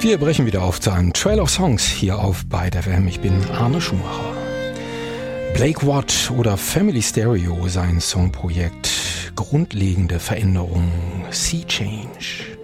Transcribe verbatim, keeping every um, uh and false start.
Wir brechen wieder auf zu einem Trail of Songs hier auf Byte F M. Ich bin Arne Schumacher. Blake Watt oder Family Stereo, sein Songprojekt. Grundlegende Veränderungen. Sea Change.